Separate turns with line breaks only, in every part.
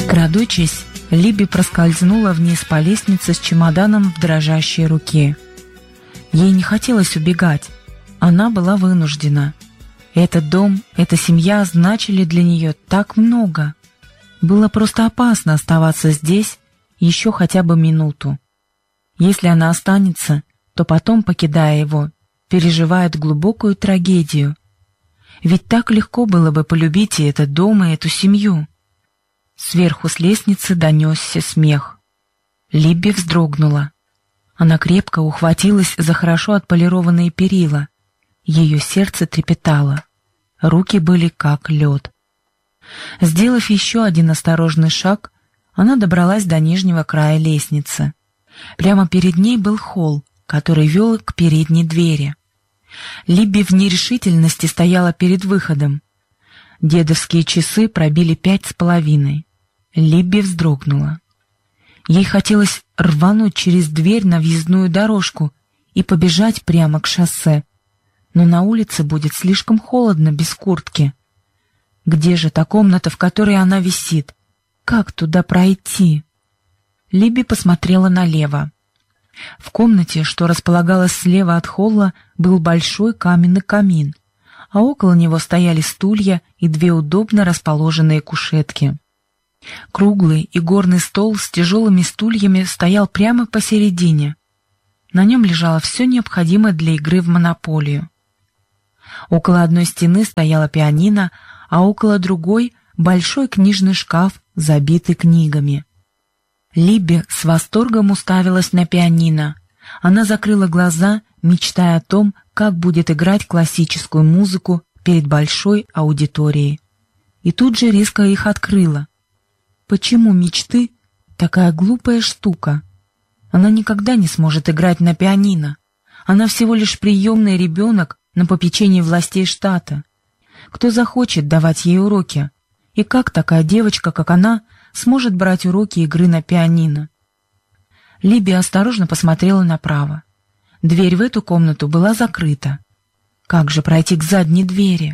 Крадучись, Либби проскользнула вниз по лестнице с чемоданом в дрожащей руке. Ей не хотелось убегать, она была вынуждена. Этот дом, эта семья значили для нее так много. Было просто опасно оставаться здесь еще хотя бы минуту. Если она останется, то потом, покидая его, переживает глубокую трагедию. Ведь так легко было бы полюбить и этот дом, и эту семью. Сверху с лестницы донесся смех. Либби вздрогнула. Она крепко ухватилась за хорошо отполированные перила. Ее сердце трепетало. Руки были как лед. Сделав еще один осторожный шаг, она добралась до нижнего края лестницы. Прямо перед ней был холл, который вел к передней двери. Либби в нерешительности стояла перед выходом. Дедовские часы пробили 5:30. Либби вздрогнула. Ей хотелось рвануть через дверь на въездную дорожку и побежать прямо к шоссе. Но на улице будет слишком холодно без куртки. Где же та комната, в которой она висит? Как туда пройти? Либби посмотрела налево. В комнате, что располагалась слева от холла, был большой каменный камин, а около него стояли стулья и 2 удобно расположенные кушетки. Круглый игорный стол с тяжелыми стульями стоял прямо посередине. На нем лежало все необходимое для игры в монополию. Около одной стены стояла пианино, а около другой — большой книжный шкаф, забитый книгами. Либби с восторгом уставилась на пианино. Она закрыла глаза, мечтая о том, как будет играть классическую музыку перед большой аудиторией. И тут же резко их открыла. Почему мечты — такая глупая штука? Она никогда не сможет играть на пианино. Она всего лишь приемный ребенок на попечении властей штата. Кто захочет давать ей уроки? И как такая девочка, как она, сможет брать уроки игры на пианино? Либби осторожно посмотрела направо. Дверь в эту комнату была закрыта. Как же пройти к задней двери?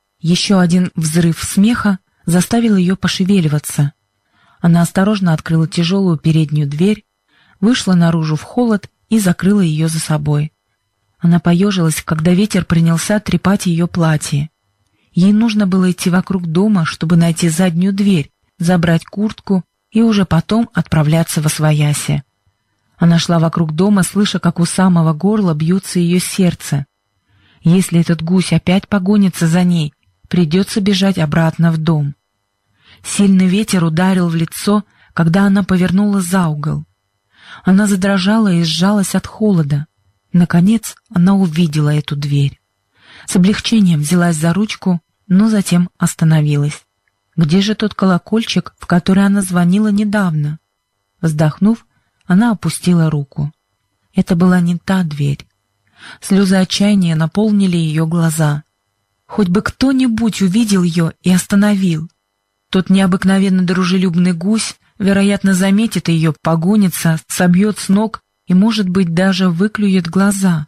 Еще один взрыв смеха заставил ее пошевеливаться. Она осторожно открыла тяжелую переднюю дверь, вышла наружу в холод и закрыла ее за собой. Она поежилась, когда ветер принялся трепать ее платье. Ей нужно было идти вокруг дома, чтобы найти заднюю дверь, забрать куртку и уже потом отправляться восвояси. Она шла вокруг дома, слыша, как у самого горла бьется ее сердце. Если этот гусь опять погонится за ней, придется бежать обратно в дом. Сильный ветер ударил в лицо, когда она повернула за угол. Она задрожала и сжалась от холода. Наконец она увидела эту дверь. С облегчением взялась за ручку, но затем остановилась. Где же тот колокольчик, в который она звонила недавно? Вздохнув, она опустила руку. Это была не та дверь. Слезы отчаяния наполнили ее глаза. Хоть бы кто-нибудь увидел ее и остановил. Тот необыкновенно дружелюбный гусь, вероятно, заметит ее, погонится, собьет с ног и, может быть, даже выклюет глаза.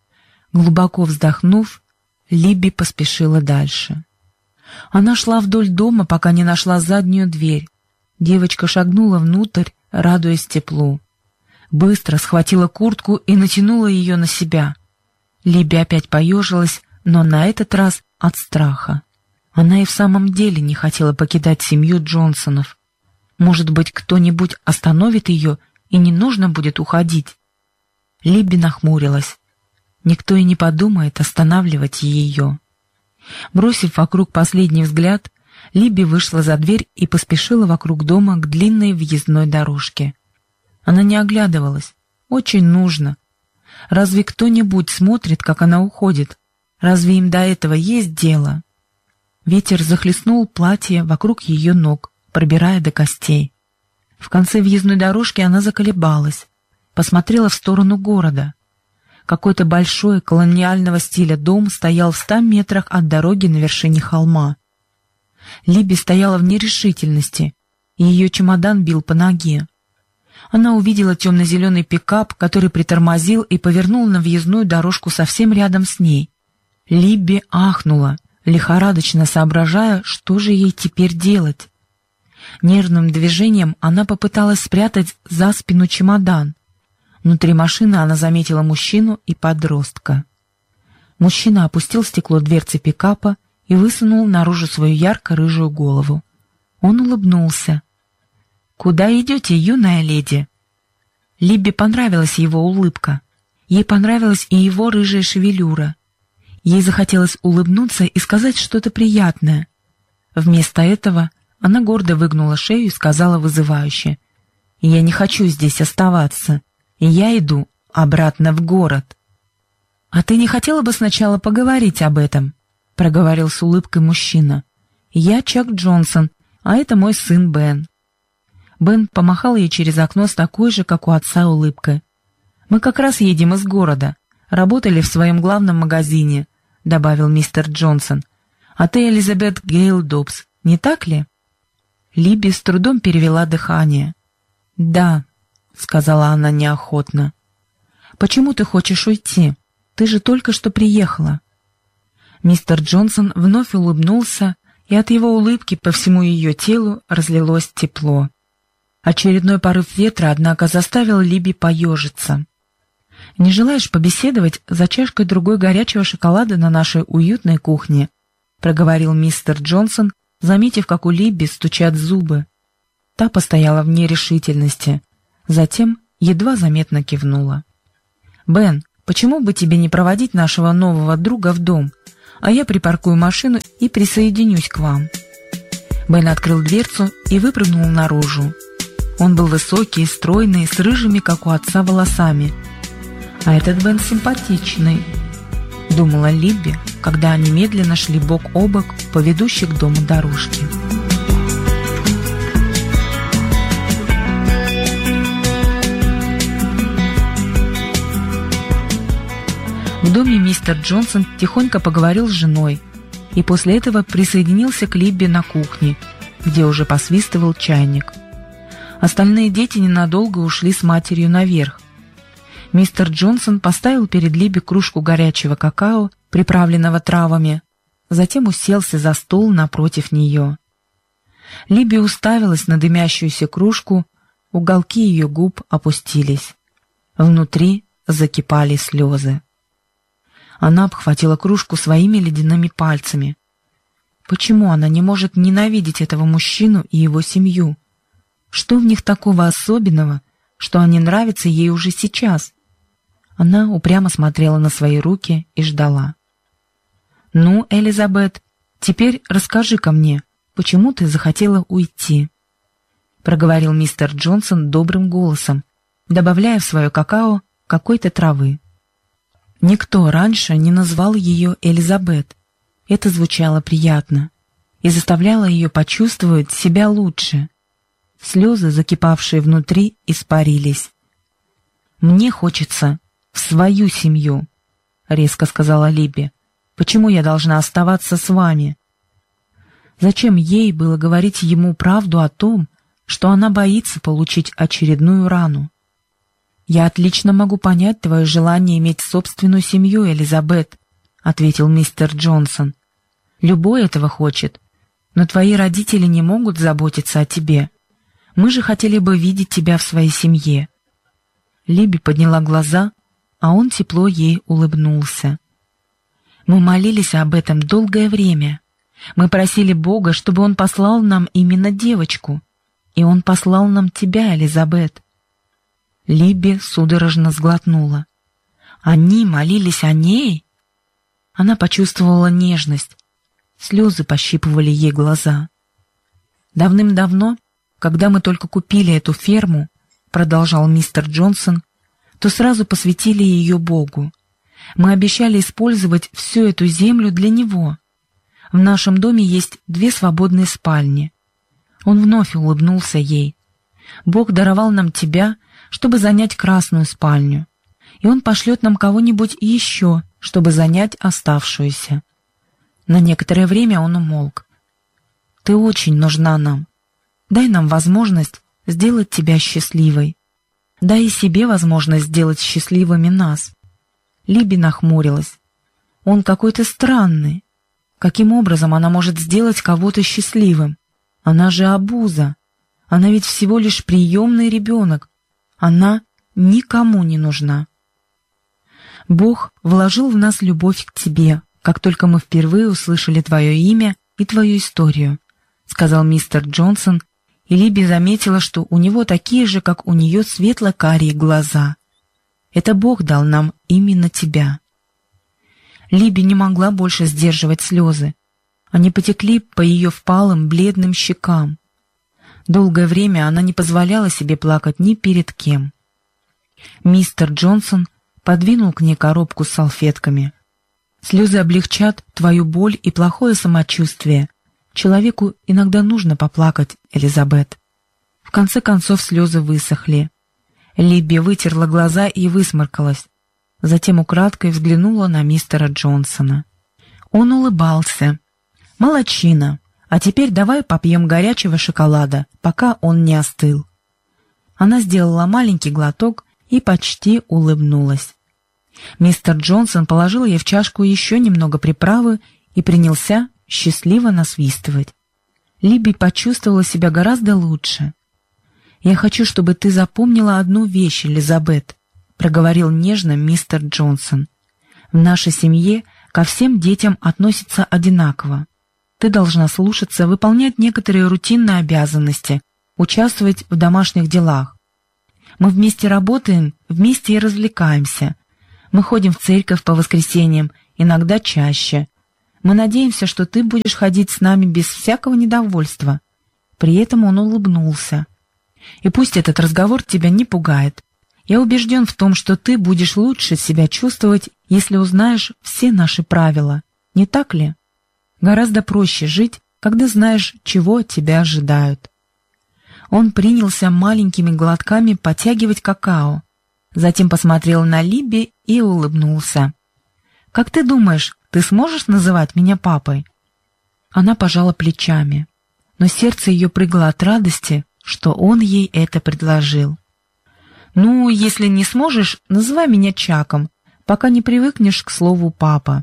Глубоко вздохнув, Либби поспешила дальше. Она шла вдоль дома, пока не нашла заднюю дверь. Девочка шагнула внутрь, радуясь теплу. Быстро схватила куртку и натянула ее на себя. Либби опять поежилась, но на этот раз от страха. Она и в самом деле не хотела покидать семью Джонсонов. Может быть, кто-нибудь остановит ее, и не нужно будет уходить. Либби нахмурилась. Никто и не подумает останавливать ее. Бросив вокруг последний взгляд, Либби вышла за дверь и поспешила вокруг дома к длинной въездной дорожке. Она не оглядывалась. Очень нужно. Разве кто-нибудь смотрит, как она уходит? Разве им до этого есть дело? Ветер захлестнул платье вокруг ее ног, пробирая до костей. В конце въездной дорожки она заколебалась, посмотрела в сторону города. Какой-то большой колониального стиля дом стоял в 100 метрах от дороги на вершине холма. Либби стояла в нерешительности, и ее чемодан бил по ноге. Она увидела темно-зеленый пикап, который притормозил и повернул на въездную дорожку совсем рядом с ней. Либби ахнула, лихорадочно соображая, что же ей теперь делать. Нервным движением она попыталась спрятать за спину чемодан. Внутри машины она заметила мужчину и подростка. Мужчина опустил стекло дверцы пикапа и высунул наружу свою ярко-рыжую голову. Он улыбнулся. «Куда идете, юная леди?» Либби понравилась его улыбка. Ей понравилась и его рыжая шевелюра. Ей захотелось улыбнуться и сказать что-то приятное. Вместо этого она гордо выгнула шею и сказала вызывающе: «Я не хочу здесь оставаться, и я иду обратно в город». «А ты не хотела бы сначала поговорить об этом?» — проговорил с улыбкой мужчина. «Я Чак Джонсон, а это мой сын Бен». Бен помахал ей через окно с такой же, как у отца, улыбкой. «Мы как раз едем из города. Работали в своем главном магазине», — добавил мистер Джонсон. «А ты Элизабет Гейл Добс, не так ли?» Либби с трудом перевела дыхание. «Да», — сказала она неохотно. «Почему ты хочешь уйти? Ты же только что приехала». Мистер Джонсон вновь улыбнулся, и от его улыбки по всему ее телу разлилось тепло. Очередной порыв ветра, однако, заставил Либби поежиться. «Не желаешь побеседовать за чашкой другой горячего шоколада на нашей уютной кухне?» — проговорил мистер Джонсон, заметив, как у Либби стучат зубы. Та постояла в нерешительности, затем едва заметно кивнула. «Бен, почему бы тебе не проводить нашего нового друга в дом, а я припаркую машину и присоединюсь к вам?» Бен открыл дверцу и выпрыгнул наружу. Он был высокий и стройный, с рыжими, как у отца, волосами. «А этот Бен симпатичный», — думала Либби, когда они медленно шли бок о бок по ведущей к дому дорожке. В доме мистер Джонсон тихонько поговорил с женой и после этого присоединился к Либби на кухне, где уже посвистывал чайник. Остальные дети ненадолго ушли с матерью наверх. Мистер Джонсон поставил перед Либби кружку горячего какао, приправленного травами, затем уселся за стол напротив нее. Либби уставилась на дымящуюся кружку, уголки ее губ опустились. Внутри закипали слезы. Она обхватила кружку своими ледяными пальцами. Почему она не может ненавидеть этого мужчину и его семью? Что в них такого особенного, что они нравятся ей уже сейчас? Она упрямо смотрела на свои руки и ждала. «Ну, Элизабет, теперь расскажи-ка мне, почему ты захотела уйти?» — проговорил мистер Джонсон добрым голосом, добавляя в свое какао какой-то травы. Никто раньше не назвал ее Элизабет. Это звучало приятно и заставляло ее почувствовать себя лучше. Слезы, закипавшие внутри, испарились. «Мне хочется в свою семью», — резко сказала Либби. «Почему я должна оставаться с вами?» Зачем ей было говорить ему правду о том, что она боится получить очередную рану? «Я отлично могу понять твое желание иметь собственную семью, Элизабет», — ответил мистер Джонсон. «Любой этого хочет, но твои родители не могут заботиться о тебе. Мы же хотели бы видеть тебя в своей семье». Либби подняла глаза, а он тепло ей улыбнулся. «Мы молились об этом долгое время. Мы просили Бога, чтобы Он послал нам именно девочку, и Он послал нам тебя, Элизабет». Либби судорожно сглотнула. «Они молились о ней?» Она почувствовала нежность. Слезы пощипывали ей глаза. «Давным-давно, когда мы только купили эту ферму, — продолжал мистер Джонсон, — то сразу посвятили ее Богу. Мы обещали использовать всю эту землю для Него. В нашем доме есть 2 свободные спальни». Он вновь улыбнулся ей. «Бог даровал нам тебя, чтобы занять красную спальню, и Он пошлет нам кого-нибудь еще, чтобы занять оставшуюся». На некоторое время он умолк. «Ты очень нужна нам. Дай нам возможность сделать тебя счастливой. Дай и себе возможность сделать счастливыми нас». Либби нахмурилась. «Он какой-то странный. Каким образом она может сделать кого-то счастливым?» Она же обуза. Она ведь всего лишь приемный ребенок. Она никому не нужна. Бог вложил в нас любовь к тебе, как только мы впервые услышали твое имя и твою историю, сказал мистер Джонсон, и Либби заметила, что у него такие же, как у нее, светло-карие глаза. Это Бог дал нам именно тебя. Либби не могла больше сдерживать слезы. Они потекли по ее впалым, бледным щекам. Долгое время она не позволяла себе плакать ни перед кем. Мистер Джонсон подвинул к ней коробку с салфетками. «Слезы облегчат твою боль и плохое самочувствие. Человеку иногда нужно поплакать, Элизабет». В конце концов слезы высохли. Либби вытерла глаза и высморкалась. Затем украдкой взглянула на мистера Джонсона. Он улыбался. «Молодчина! А теперь давай попьем горячего шоколада, пока он не остыл». Она сделала маленький глоток и почти улыбнулась. Мистер Джонсон положил ей в чашку еще немного приправы и принялся счастливо насвистывать. Либби почувствовала себя гораздо лучше. «Я хочу, чтобы ты запомнила одну вещь, Элизабет», — проговорил нежно мистер Джонсон. «В нашей семье ко всем детям относятся одинаково. Ты должна слушаться, выполнять некоторые рутинные обязанности, участвовать в домашних делах. Мы вместе работаем, вместе и развлекаемся. Мы ходим в церковь по воскресеньям, иногда чаще. Мы надеемся, что ты будешь ходить с нами без всякого недовольства». При этом он улыбнулся. «И пусть этот разговор тебя не пугает. Я убежден в том, что ты будешь лучше себя чувствовать, если узнаешь все наши правила. Не так ли? Гораздо проще жить, когда знаешь, чего от тебя ожидают». Он принялся маленькими глотками потягивать какао. Затем посмотрел на Либби и улыбнулся. «Как ты думаешь, ты сможешь называть меня папой?» Она пожала плечами, но сердце ее прыгало от радости, что он ей это предложил. «Ну, если не сможешь, называй меня Чаком, пока не привыкнешь к слову «папа».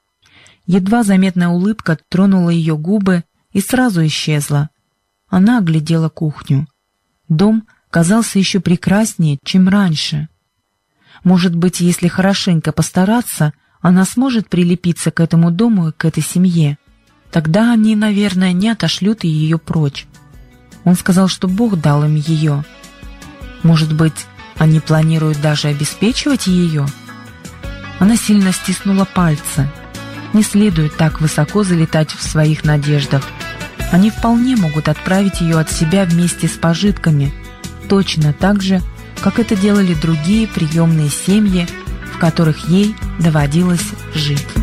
Едва заметная улыбка тронула ее губы и сразу исчезла. Она оглядела кухню. Дом казался еще прекраснее, чем раньше. Может быть, если хорошенько постараться, она сможет прилепиться к этому дому и к этой семье. Тогда они, наверное, не отошлют ее прочь. Он сказал, что Бог дал им ее. Может быть, они планируют даже обеспечивать ее? Она сильно стиснула пальцы. Не следует так высоко залетать в своих надеждах. Они вполне могут отправить ее от себя вместе с пожитками, точно так же, как это делали другие приемные семьи, в которых ей доводилось жить.